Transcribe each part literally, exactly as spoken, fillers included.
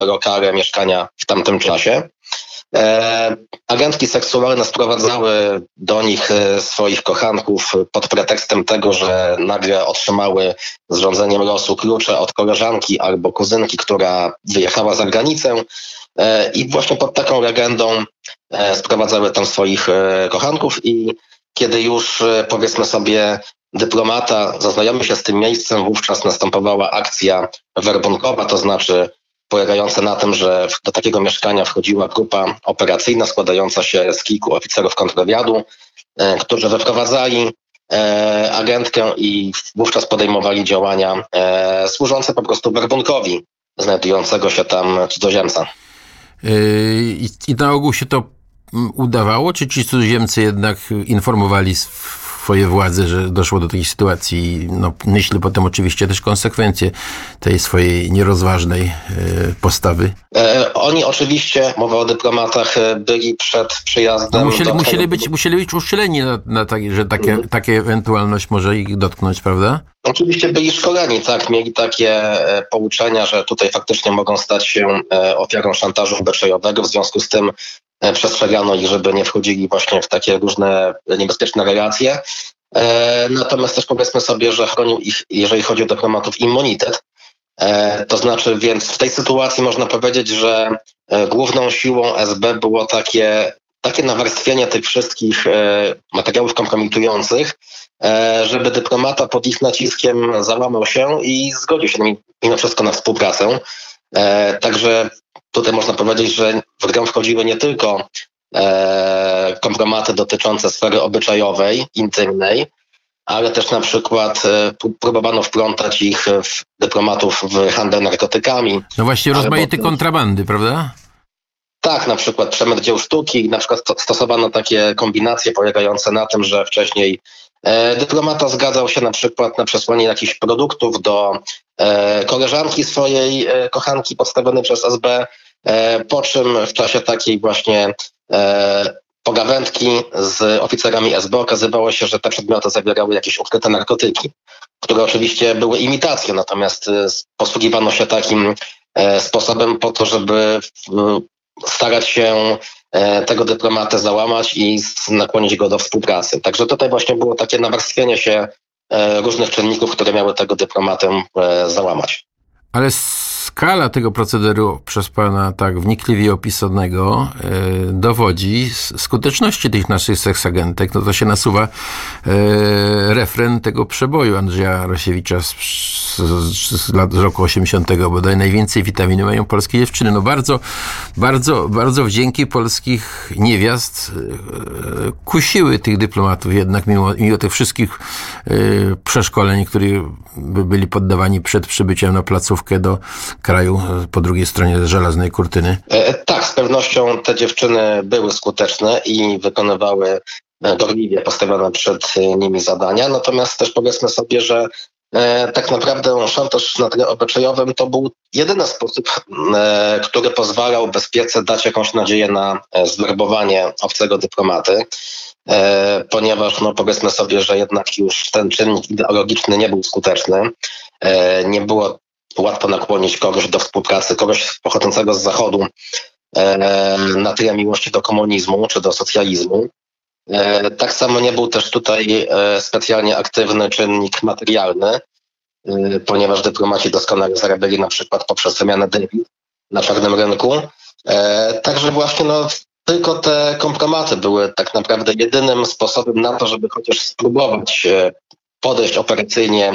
lokale, mieszkania w tamtym czasie. E, agentki seksualne sprowadzały do nich e, swoich kochanków pod pretekstem tego, że nagle otrzymały z rządzeniem losu klucze od koleżanki albo kuzynki, która wyjechała za granicę e, i właśnie pod taką legendą e, sprowadzały tam swoich e, kochanków i kiedy już e, powiedzmy sobie dyplomata zaznajomił się z tym miejscem, wówczas następowała akcja werbunkowa, to znaczy polegające na tym, że do takiego mieszkania wchodziła grupa operacyjna składająca się z kilku oficerów kontrwywiadu, e, którzy wyprowadzali e, agentkę i wówczas podejmowali działania e, służące po prostu werbunkowi znajdującego się tam cudzoziemca. I, I na ogół się to udawało, czy ci cudzoziemcy jednak informowali swoje władze, że doszło do takiej sytuacji? No, myślę potem oczywiście też konsekwencje tej swojej nierozważnej e, postawy. E, oni oczywiście, mowa o dyplomatach, byli przed przyjazdem... No musieli, do... musieli, być, musieli być uszczeleni, na, na tak, że takie, mm. takie ewentualność może ich dotknąć, prawda? Oczywiście byli szkoleni, tak, mieli takie e, pouczenia, że tutaj faktycznie mogą stać się e, ofiarą szantażu obyczajowego, w związku z tym e, przestrzegano ich, żeby nie wchodzili właśnie w takie różne niebezpieczne relacje. E, natomiast też powiedzmy sobie, że chronił ich, jeżeli chodzi o dyplomatów, immunitet. E, to znaczy, więc w tej sytuacji można powiedzieć, że e, główną siłą S B było takie, takie nawarstwienie tych wszystkich e, materiałów kompromitujących, żeby dyplomata pod ich naciskiem załamał się i zgodził się mimo wszystko na współpracę. Także tutaj można powiedzieć, że w grę wchodziły nie tylko kompromaty dotyczące sfery obyczajowej, intymnej, ale też na przykład próbowano wplątać ich, w dyplomatów, w handel narkotykami. No właśnie rozmaite albo... kontrabandy, prawda? Tak, na przykład przemyt dzieł sztuki, na przykład stosowano takie kombinacje polegające na tym, że wcześniej e, dyplomata zgadzał się na przykład na przesłanie jakichś produktów do e, koleżanki swojej e, kochanki podstawionej przez S B, e, po czym w czasie takiej właśnie e, pogawędki z oficerami S B okazywało się, że te przedmioty zawierały jakieś ukryte narkotyki, które oczywiście były imitacją, natomiast e, posługiwano się takim e, sposobem po to, żeby w, starać się tego dyplomatę załamać i nakłonić go do współpracy. Także tutaj właśnie było takie nawarstwienie się różnych czynników, które miały tego dyplomatę załamać. Ale skala tego procederu przez pana tak wnikliwie opisanego e, dowodzi skuteczności tych naszych seksagentek. No to się nasuwa e, refren tego przeboju Andrzeja Rosiewicza z, z, z, lat, z roku osiemdziesiątego, bodaj najwięcej witaminy mają polskie dziewczyny. No bardzo, bardzo, bardzo wdzięki polskich niewiast e, kusiły tych dyplomatów jednak mimo, mimo tych wszystkich e, przeszkoleń, których byli poddawani przed przybyciem na placówkę do kraju po drugiej stronie żelaznej kurtyny. E, tak, z pewnością te dziewczyny były skuteczne i wykonywały gorliwie postawione przed nimi zadania, natomiast też powiedzmy sobie, że e, tak naprawdę szantaż na tle obyczajowym to był jedyny sposób, e, który pozwalał bezpiece dać jakąś nadzieję na zwerbowanie obcego dyplomaty, e, ponieważ no powiedzmy sobie, że jednak już ten czynnik ideologiczny nie był skuteczny, e, nie było łatwo nakłonić kogoś do współpracy, kogoś pochodzącego z Zachodu e, na tyle miłości do komunizmu czy do socjalizmu. E, tak samo nie był też tutaj e, specjalnie aktywny czynnik materialny, e, ponieważ dyplomaci doskonale zarabiali na przykład poprzez wymianę dywid na czarnym rynku. E, także właśnie no, tylko te kompromaty były tak naprawdę jedynym sposobem na to, żeby chociaż spróbować e, podejść operacyjnie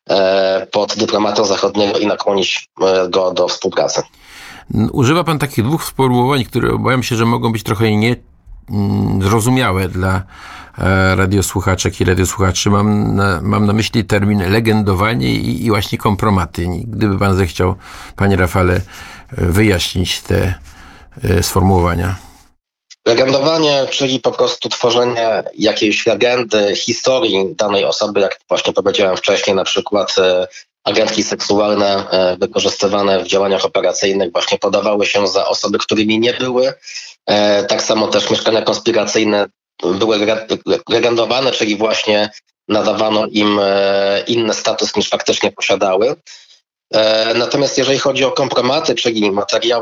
pod dyplomatą zachodniego i nakłonić go do współpracy. Używa pan takich dwóch sformułowań, które obawiam się, że mogą być trochę niezrozumiałe dla radiosłuchaczek i radiosłuchaczy. Mam na, mam na myśli termin legendowanie i, i właśnie kompromaty. Gdyby pan zechciał, panie Rafale, wyjaśnić te sformułowania. Legendowanie, czyli po prostu tworzenie jakiejś legendy, historii danej osoby, jak właśnie powiedziałem wcześniej, na przykład e, agentki seksualne e, wykorzystywane w działaniach operacyjnych właśnie podawały się za osoby, którymi nie były. E, tak samo też mieszkania konspiracyjne były le- legendowane, czyli właśnie nadawano im e, inny status niż faktycznie posiadały. Natomiast jeżeli chodzi o kompromaty, czyli materiały